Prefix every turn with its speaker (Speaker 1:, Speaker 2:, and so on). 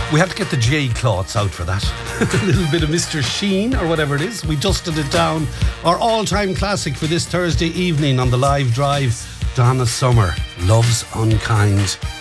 Speaker 1: We had to get the J cloths out for that. A little bit of Mr. Sheen or whatever it is. We dusted it down. Our all-time classic for this Thursday evening on the live drive. Donna Summer, Love's Unkind.